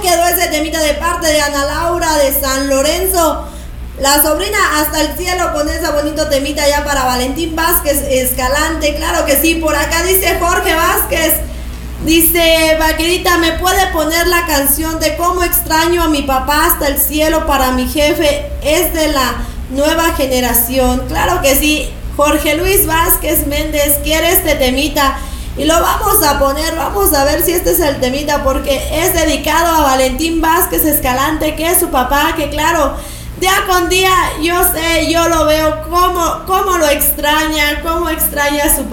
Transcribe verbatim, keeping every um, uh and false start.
quedó ese temita de parte de Ana Laura de San Lorenzo. La sobrina hasta el cielo con ese bonito temita ya para Valentín Vázquez Escalante. Claro que sí, por acá dice Jorge Vázquez. Dice, vaquerita, ¿me puede poner la canción de cómo extraño a mi papá hasta el cielo para mi jefe? Es de la nueva generación. Claro que sí, Jorge Luis Vázquez Méndez quiere este temita. Y lo vamos a poner, vamos a ver si este es el temita, porque es dedicado a Valentín Vázquez Escalante, que es su papá, que claro, día con día, yo sé, yo lo veo, cómo, cómo lo extraña, cómo extraña a su papá.